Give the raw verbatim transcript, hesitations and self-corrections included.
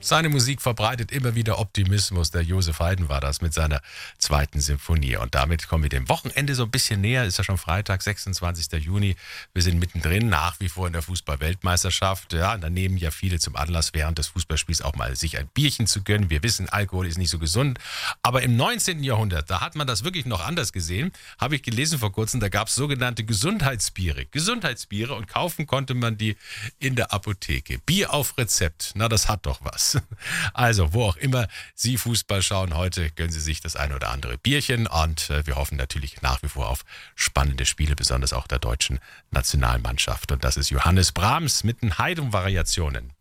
Seine Musik verbreitet immer wieder Optimismus. Der Josef Haydn war das mit seiner zweiten Symphonie. Und damit kommen wir dem Wochenende so ein bisschen näher. Ist ja schon Freitag, sechsundzwanzigster Juni. Wir sind mittendrin, nach wie vor in der Fußball-Weltmeisterschaft. Ja, und da nehmen ja viele zum Anlass, während des Fußballspiels auch mal sich ein Bierchen zu gönnen. Wir wissen, Alkohol ist nicht so gesund. Aber im neunzehnten Jahrhundert, da hat man das wirklich noch anders gesehen. Habe ich gelesen vor kurzem, da gab es sogenannte Gesundheitsbiere. Gesundheitsbiere und kaufen konnte man die in der Apotheke. Bier auf Rezept, na das hat doch was. Also, wo auch immer Sie Fußball schauen, heute gönnen Sie sich das eine oder andere Bierchen und äh, wir hoffen natürlich nach wie vor auf spannende Spiele, besonders auch der deutschen Nationalmannschaft. Und das ist Johannes Brahms mit den Haydn-Variationen.